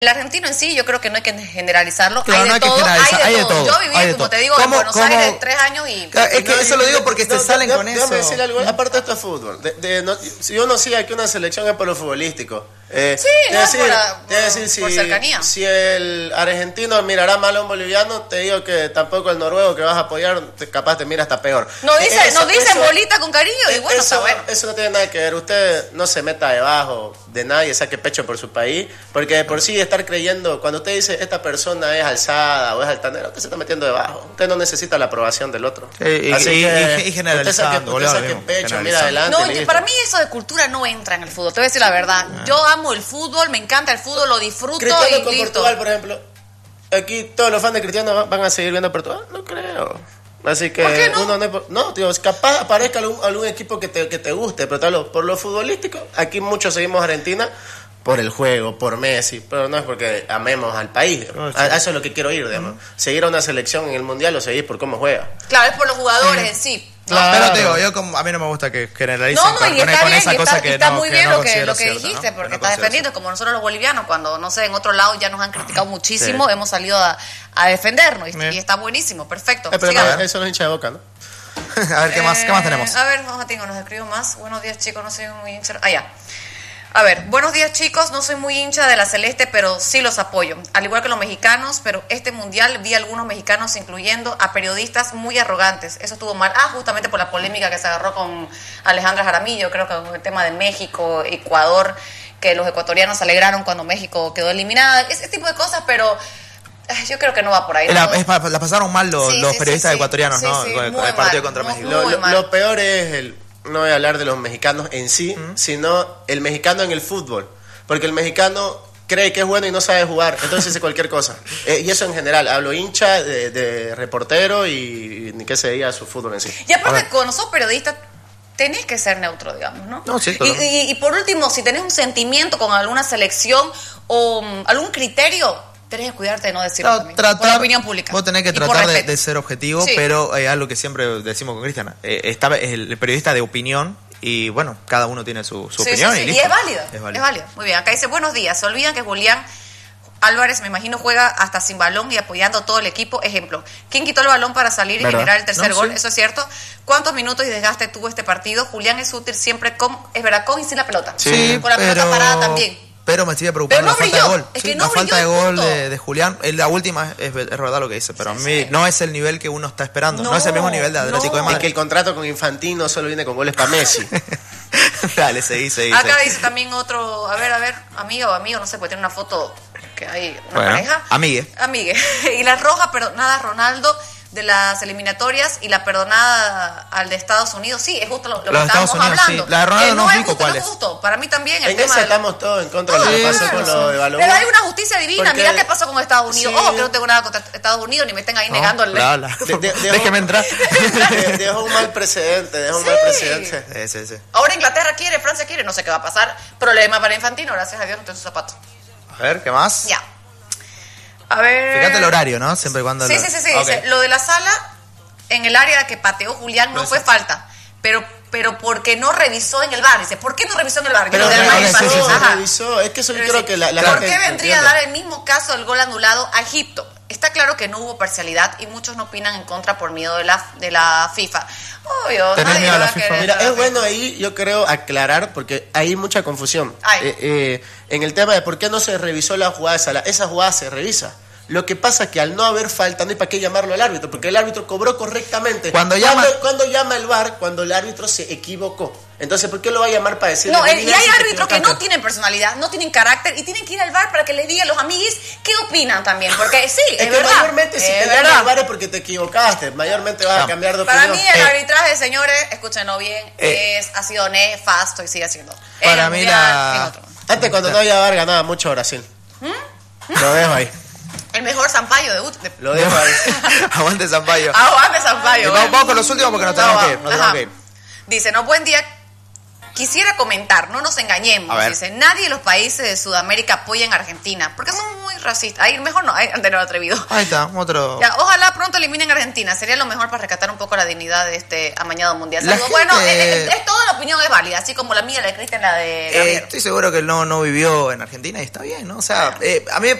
El argentino en sí, yo creo que no hay que generalizarlo. Claro, hay de todo. Yo viví, como te digo, en Buenos Aires 3 años y... Es que eso lo digo porque te salen con eso. Déjame decir algo, aparte esto es fútbol. Si uno sigue aquí una selección es por lo futbolístico. Por cercanía. Si el argentino mirará mal a un boliviano, te digo que tampoco el noruego que vas a apoyar, capaz te mira hasta peor. Nos dicen bolita con cariño y bueno, está bueno. Eso no tiene nada que ver. Usted no se meta debajo de nadie, saque pecho por su país, porque de por sí estar creyendo, cuando usted dice esta persona es alzada o es altanera, usted se está metiendo debajo. Usted no necesita la aprobación del otro. Y generalizando. Usted saque pecho, mira adelante. No, para mí eso de cultura no entra en el fútbol, te voy a decir la verdad. Yo amo el fútbol, me encanta el fútbol, lo disfruto. Cristiano con Portugal, por ejemplo. Aquí todos los fans de Cristiano van a seguir viendo Portugal. No creo. Así que ¿por qué no? No, tío, capaz aparezca algún equipo que te guste, pero por lo futbolístico, aquí muchos seguimos a Argentina por el juego, por Messi, pero no es porque amemos al país. A eso es lo que quiero ir, digamos. Seguir a una selección en el Mundial lo seguís por cómo juega. Claro, es por los jugadores en sí. Claro. Pero te digo, a mí no me gusta que generalicen con esa cosa que está no, muy bien lo que cierto, dijiste, ¿no? porque estás defendiendo, como nosotros los bolivianos, cuando, no sé, en otro lado ya nos han criticado muchísimo, hemos salido a defendernos, y está buenísimo, perfecto. Pero eso no es hincha de Boca, ¿no? A ver, ¿qué más tenemos? A ver, vamos a nos escribo más. Buenos días, chicos, no soy muy hincha. Ya. A ver, buenos días, chicos, no soy muy hincha de la Celeste, pero sí los apoyo, al igual que los mexicanos, pero este mundial vi a algunos mexicanos, incluyendo a periodistas muy arrogantes. Eso estuvo mal, justamente por la polémica que se agarró con Alejandra Jaramillo, creo que con el tema de México, Ecuador, que los ecuatorianos se alegraron cuando México quedó eliminada, ese tipo de cosas, pero yo creo que no va por ahí. La pasaron mal los periodistas ecuatorianos, ¿no? Con el partido contra México. Lo peor es no voy a hablar de los mexicanos en sí, sino el mexicano en el fútbol. Porque el mexicano cree que es bueno y no sabe jugar, entonces dice cualquier cosa. Y eso en general, hablo hincha, de reportero y ni qué se diga su fútbol en sí. Y aparte, cuando sos periodista, tenés que ser neutro, digamos, ¿no? No, sí, claro. Y por último, si tenés un sentimiento con alguna selección o algún criterio, tenés que cuidarte de no decirlo también, por la opinión pública. Vos tenés que tratar de ser objetivo, pero algo que siempre decimos con Cristiana, está el periodista de opinión y bueno, cada uno tiene su opinión. Y es válido. Muy bien, acá dice, buenos días, se olvidan que Julián Álvarez, me imagino, juega hasta sin balón y apoyando todo el equipo. Ejemplo, ¿quién quitó el balón para salir y generar el tercer gol? Eso es cierto. ¿Cuántos minutos y desgaste tuvo este partido? Julián es útil siempre con y sin la pelota. Sí, con la pelota parada también. Pero me sigue preocupando la falta de gol. La falta de gol de Julián. La última es verdad lo que dice, pero a mí no es el nivel que uno está esperando. No es el mismo nivel de Atlético de Madrid. Es que el contrato con Infantino solo viene con goles para Messi. Dale, seguí. Acá dice también otro, a ver, amiga o amigo, no sé, puede tener una foto que hay una pareja. Amigue. Y la roja perdonada a Ronaldo de las eliminatorias y la perdonada al de Estados Unidos. Sí, es justo lo que estábamos hablando. Sí. La de Ronaldo no explico cuál es. Justo. Para mí también el en tema eso estamos todos en contra de lo que pasó con lo de balón. Pero hay una justicia divina. Mirá qué pasó con Estados Unidos. Que no tengo nada contra Estados Unidos, ni me estén ahí negando el... Déjeme entrar. Dejó un mal precedente, Sí. Ahora Inglaterra quiere, Francia quiere, no sé qué va a pasar. Problema para Infantino, gracias a Dios no tengo sus zapatos. A ver, ¿qué más? Ya. A ver... Fíjate el horario, ¿no? Siempre y cuando... Sí. Okay. Dice, lo de la sala en el área que pateó Julián no fue falta, pero porque no revisó en el VAR. Dice, ¿por qué no revisó en el VAR? Pero revisó. Es que eso yo creo que ¿por qué vendría a dar el mismo caso del gol anulado a Egipto? Está claro que no hubo parcialidad y muchos no opinan en contra por miedo de la FIFA. Obvio, nadie va a querer. Mira, es bueno ahí, yo creo, aclarar, porque hay mucha confusión. En el tema de por qué no se revisó la jugada de Sala. Esa jugada se revisa. Lo que pasa es que al no haber falta, no hay para qué llamarlo al árbitro, porque el árbitro cobró correctamente. Cuando llama el VAR, cuando el árbitro se equivocó. Entonces, ¿por qué lo va a llamar para decirle? No, y hay árbitros que no tienen personalidad, no tienen carácter, y tienen que ir al VAR para que les digan a los amiguis qué opinan también, porque sí, es verdad. Mayormente si te llaman al VAR es porque te equivocaste, mayormente vas a cambiar de opinión. Para mí el arbitraje, señores, escúchenlo bien, ha sido nefasto y sigue siendo. Para mí Antes cuando no había VAR ganaba mucho Brasil. Lo dejo ahí. El mejor Sampaio Lo dejo ahí. Aguante Sampaio. Aguante Sampaio. Vamos con los últimos porque nos tenemos que ir. Dice, buen día. quisiera comentar, no nos engañemos, dice, nadie de los países de Sudamérica apoyan a Argentina, porque son muy racistas. Ahí mejor no, de lo atrevido. Ahí está, otro. Ya, ojalá pronto eliminen a Argentina, sería lo mejor para rescatar un poco la dignidad de este amañado mundial. Bueno, es toda la opinión es válida, así como la mía, la de Cristian, la de Gabriel. Estoy seguro que él no vivió en Argentina y está bien, ¿no? O sea, a mí